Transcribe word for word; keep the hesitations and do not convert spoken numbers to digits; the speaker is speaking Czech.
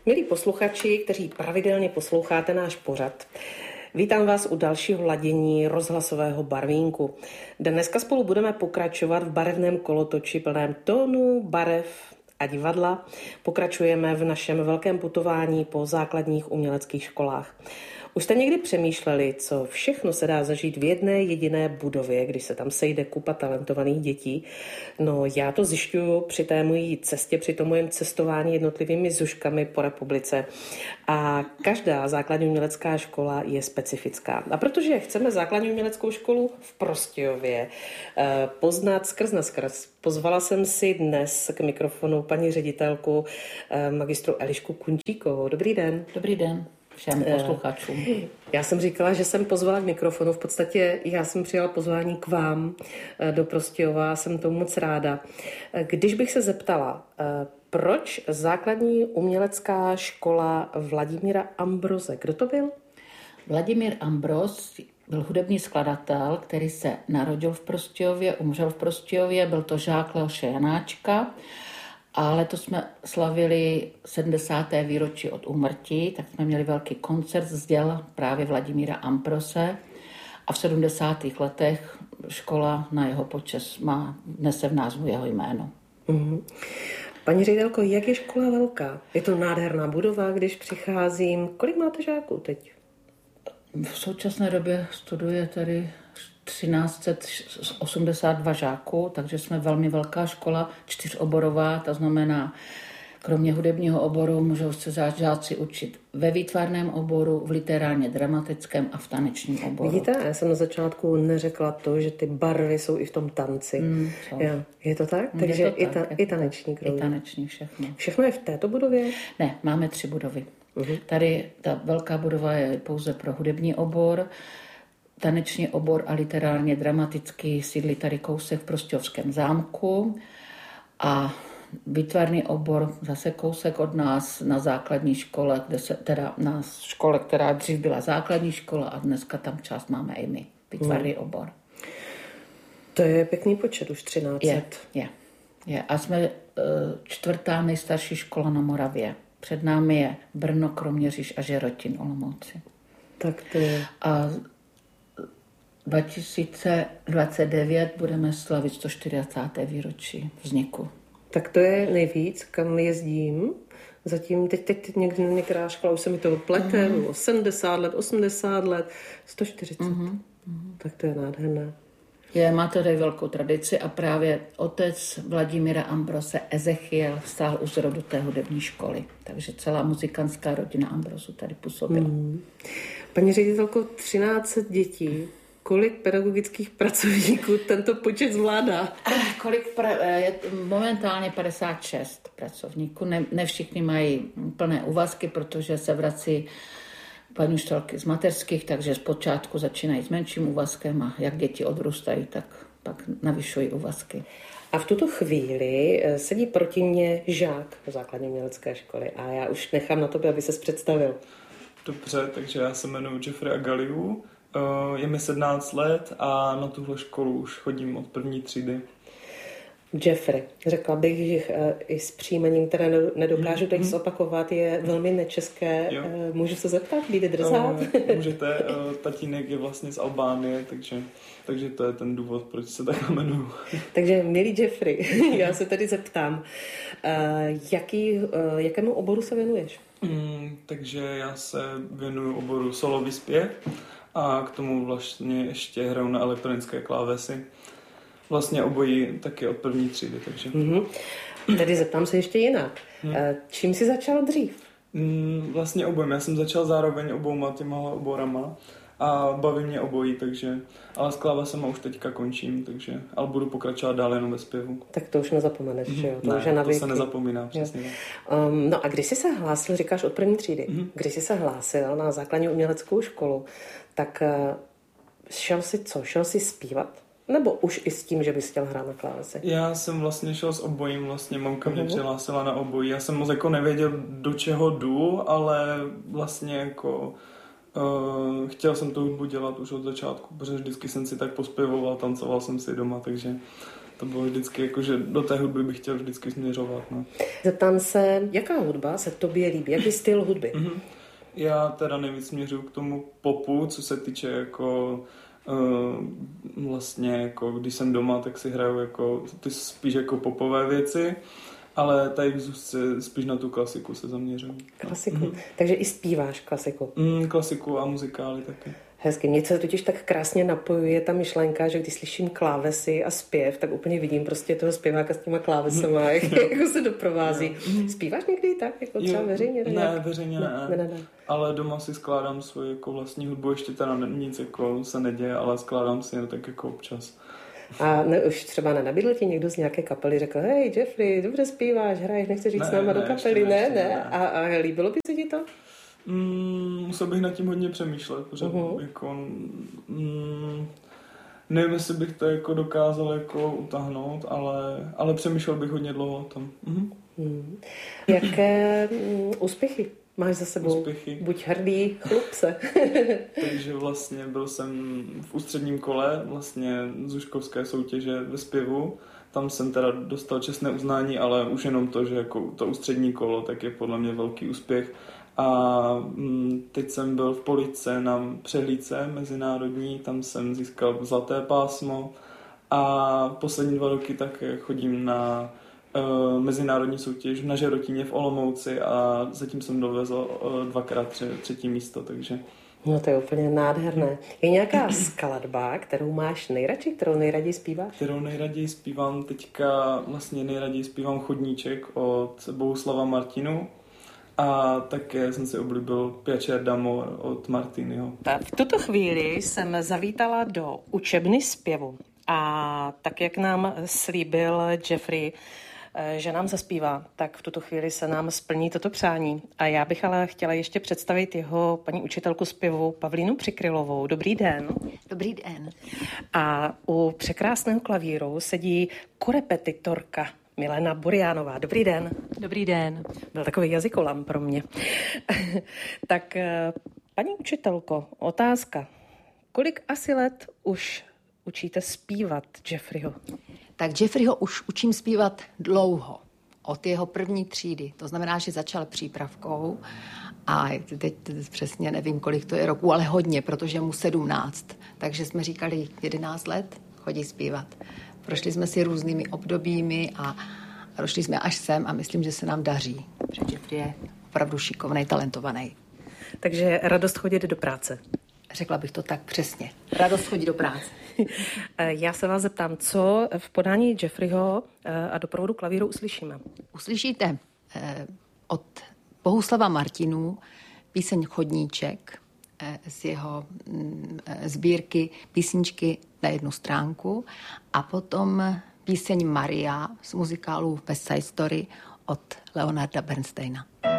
Milí posluchači, kteří pravidelně posloucháte náš pořad, vítám vás u dalšího ladění rozhlasového barvínku. Dneska spolu budeme pokračovat v barevném kolotoči plném tónů, barev a divadla. Pokračujeme v našem velkém putování po základních uměleckých školách. Už jste někdy přemýšleli, co všechno se dá zažít v jedné jediné budově, když se tam sejde kupa talentovaných dětí? No, já to zjišťuju při té mojí cestě, při tom mojím cestování jednotlivými zuškami po republice. A každá základní umělecká škola je specifická. A protože chceme základní uměleckou školu v Prostějově poznat skrz na skrz, pozvala jsem si dnes k mikrofonu paní ředitelku magistru Elišku Kuntíkovou. Dobrý den. Dobrý den všem posluchačům. Já jsem říkala, že jsem pozvala k mikrofonu. V podstatě já jsem přijala pozvání k vám do Prostějova. Jsem tomu moc ráda. Když bych se zeptala, proč základní umělecká škola Vladimíra Ambroze? Kdo to byl? Vladimír Ambroz byl hudební skladatel, který se narodil v Prostějově, umřel v Prostějově, byl to žák Leoše Janáčka. A letos jsme slavili sedmdesáté výročí od úmrtí, tak jsme měli velký koncert z děl právě Vladimíra Ambroze. A v sedmdesátých letech škola na jeho počest má, nese v názvu jeho jméno. Mm-hmm. Paní ředitelko, jak je škola velká? Je to nádherná budova, když přicházím. Kolik máte žáků teď? V současné době studuje tady třináct set osmdesát dva žáků, takže jsme velmi velká škola, čtyřoborová, to znamená, kromě hudebního oboru můžou se žáci učit ve výtvarném oboru, v literárně dramatickém a v tanečním oboru. Vidíte, já jsem na začátku neřekla to, že ty barvy jsou i v tom tanci. Mm, je, je to tak? Takže to i, ta, tak, i taneční kromě. I taneční všechno. Všechno je v této budově? Ne, máme tři budovy. Uh-huh. Tady ta velká budova je pouze pro hudební obor, taneční obor a literárně dramatický sídlí tady kousek v Prostějovském zámku a výtvarný obor zase kousek od nás na základní škole, kde se, teda na škole, která dřív byla základní škola a dneska tam část máme i my, výtvarný hmm. obor. To je pěkný počet, už třináct je, je, je. A jsme čtvrtá nejstarší škola na Moravě. Před námi je Brno, Kroměříž a Žerotín, Olomouci. Tak to je. A dva tisíce dvacet devět budeme slavit sto čtyřicáté výročí vzniku. Tak to je nejvíc, kam jezdím. Zatím teď, teď, teď někdy některá škola, už se mi to plete, mm. sedmdesát let, osmdesát let, sto čtyřicet. Mm. Tak to je nádherné. Je, má tady velkou tradici a právě otec Vladimíra Ambroze Ezechiel stál u zrodu té hudební školy. Takže celá muzikantská rodina Ambrozu tady působila. Mm. Paní ředitelko, třináct dětí. Kolik pedagogických pracovníků tento počet zvládá? Kolik pra- je momentálně padesát šest pracovníků. Ne, ne všichni mají plné úvazky, protože se vrací paní učitelky z mateřských, takže zpočátku začínají s menším úvazkem a jak děti odrůstají, tak pak navyšují úvazky. A v tuto chvíli sedí proti mně žák základní umělecké školy a já už nechám na tobě, aby ses představil. Dobře, takže já se jmenuji Jeffrey Agaliu. Je mi sedmnáct let a na tuhle školu už chodím od první třídy. Jeffrey, řekla bych, že i s příjmením, které nedokážu teď zopakovat, je velmi nečeské. Jo. Můžu se zeptat, jde drzát? Můžete, tatínek je vlastně z Albánie, takže, takže to je ten důvod, proč se tak jmenuju. Takže milý Jeffrey, já se tedy zeptám, jaký, jakému oboru se věnuješ? Mm, takže já se věnuju oboru solový zpěv. A k tomu vlastně ještě hraju na elektronické klávesy. Vlastně obojí taky od první třídy, takže... Mm-hmm. Tedy zeptám se ještě jinak. Hmm. Čím jsi začal dřív? Mm, vlastně obojím. Já jsem začal zároveň obouma těma oborama a baví mě obojí, takže... Ale s klávesama už teďka končím, takže... Ale budu pokračovat dál jenom ve zpěvu. Tak to už nezapomeneš, mm-hmm. že jo? To, ne, už je to se nezapomíná, přesně. Um, no a když jsi se hlásil, říkáš od první třídy, mm-hmm. když jsi se hlásil na základní uměleckou školu, tak uh, šel jsi co? Šel jsi zpívat? Nebo už i s tím, že bys chtěl hrát na klávesi? Já jsem vlastně šel s obojím, vlastně mamka mě uh-huh. přihlásila na obojí. Já jsem moc jako nevěděl, do čeho jdu, ale vlastně jako uh, chtěl jsem tu hudbu dělat už od začátku, protože vždycky jsem si tak pospěvoval, tancoval jsem si doma, takže to bylo vždycky, jako, že do té hudby bych chtěl vždycky směřovat. No. Zeptám se, jaká hudba se tobě líbí? Jaký styl hudby? Mm-hmm. Já teda nejvíc směřuju k tomu popu, co se týče jako uh, vlastně jako když jsem doma, tak si hraju jako ty spíš jako popové věci, ale tady v Zuzce spíš na tu klasiku se zaměřím. Klasiku. Mm-hmm. Takže i zpíváš klasiku. Mm, klasiku a muzikály taky. Hezky. Mně se totiž tak krásně napojuje ta myšlenka, že když slyším klávesy a zpěv, tak úplně vidím prostě toho zpěváka s těma klávesama, jak jako se doprovází. No. Zpíváš někdy tak, jako třeba jo, veřejně? Ne, jak? veřejně ne. ne. ne, ne, ne. Ale doma si skládám svoji jako vlastní hudbu, ještě teda nic jako se neděje, ale skládám si jen tak jako občas. A ne, už třeba nenabídl ti někdo z nějaké kapely, řekl, hej Jeffrey, dobře zpíváš, hraješ, nechceš jít ne, s náma ne, do kapely, ještě, ne, ještě, ne, ne. A, a líbilo by se ti to? Mm, musel bych nad tím hodně přemýšlet, protože uh-huh. jako, mm, nevím, jestli bych to jako dokázal jako utáhnout, ale, ale přemýšlel bych hodně dlouho o tom. Uh-huh. Hmm. Jaké mm, úspěchy máš za sebou? Úspěchy. Buď hrdý chlupce. Takže vlastně byl jsem v ústředním kole vlastně zuškovské soutěže ve zpěvu. Tam jsem teda dostal čestné uznání, ale už jenom to, že jako to ústřední kolo, tak je podle mě velký úspěch. A teď jsem byl v Police na přehlídce mezinárodní, tam jsem získal zlaté pásmo a poslední dva roky tak chodím na uh, mezinárodní soutěž na Žerotíně v Olomouci a zatím jsem dovezl uh, dvakrát tři, třetí místo, takže... No to je úplně nádherné. Je nějaká skladba, kterou máš nejradši, kterou nejraději zpíváš? Kterou nejraději zpívám teďka, vlastně nejraději zpívám Chodníček od Bohuslava Martinu. A také jsem si oblíbil Piacer d'amor od Martiniho. V tuto chvíli jsem zavítala do učebny zpěvu a tak, jak nám slíbil Jeffrey, že nám zaspívá, tak v tuto chvíli se nám splní toto přání. A já bych ale chtěla ještě představit jeho paní učitelku zpěvu Pavlínu Přikrylovou. Dobrý den. Dobrý den. A u překrásného klavíru sedí korepetitorka Milena Buriánová. Dobrý den. Dobrý den. Byl takový jazykolam pro mě. Tak paní učitelko, otázka. Kolik asi let už učíte zpívat Jeffreyho? Tak Jeffreyho už učím zpívat dlouho. Od jeho první třídy. To znamená, že začal přípravkou a teď přesně nevím, kolik to je roku, ale hodně, protože mu sedmnáct. Takže jsme říkali jedenáct let chodí zpívat. Prošli jsme si různými obdobími a došli jsme až sem a myslím, že se nám daří. Že Jeffrey je opravdu šikovnej, talentovaný. Takže radost chodit do práce. Řekla bych to tak přesně. Radost chodit do práce. Já se vás zeptám, co v podání Jeffreyho a doprovodu klavíru uslyšíme? Uslyšíte eh, od Bohuslava Martinů píseň Chodníček eh, z jeho mm, sbírky Písničky na jednu stránku a potom píseň Maria z muzikálu West Side Story od Leonarda Bernsteina.